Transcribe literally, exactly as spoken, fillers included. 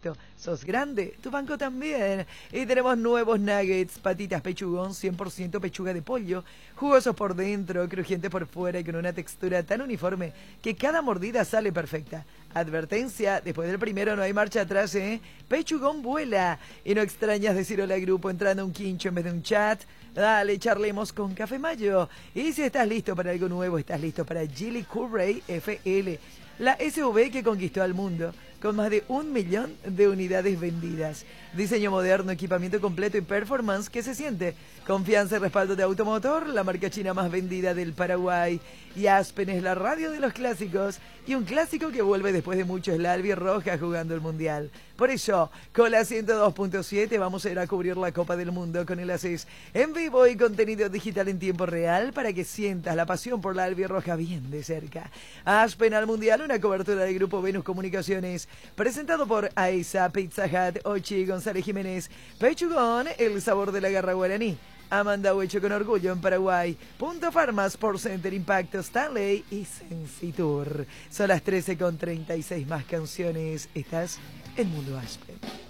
chiquito, sos grande, tu banco también. Y tenemos nuevos nuggets, patitas pechugón, cien por ciento pechuga de pollo, jugosos por dentro, crujientes por fuera y con una textura tan uniforme que cada mordida sale perfecta. Advertencia, después del primero no hay marcha atrás, ¿eh? Pechugón vuela. Y no extrañas decir hola al grupo entrando a un quincho en vez de un chat. Dale, charlemos con Café Mayo. Y si estás listo para algo nuevo, estás listo para Geely Curray F L, la S U V que conquistó al mundo, con más de un millón de unidades vendidas. Diseño moderno, equipamiento completo y performance que se siente. Confianza y respaldo de Automotor, la marca china más vendida del Paraguay. Y Aspen es la radio de los clásicos. Y un clásico que vuelve después de mucho es la Albirroja jugando el Mundial. Por eso, con la ciento dos punto siete vamos a ir a cubrir la Copa del Mundo con el ACES en vivo y contenido digital en tiempo real para que sientas la pasión por la Albirroja bien de cerca. Aspen al Mundial, una cobertura del Grupo Venus Comunicaciones, presentado por AESA, Pizza Hut, Ochi, González Jiménez, Pechugón, el sabor de la garra guaraní. Amanda hecho con orgullo en Paraguay. Punto Farma, Sport Center, Impacto, Stanley y Sensitur. Son las trece con treinta y seis más canciones. Estás en Mundo Aspen.